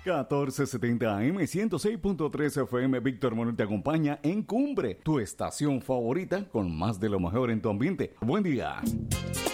1470 AM, 106.3 FM. Víctor Manuel te acompaña en Cumbre, tu estación favorita con más de lo mejor en tu ambiente. Buen día.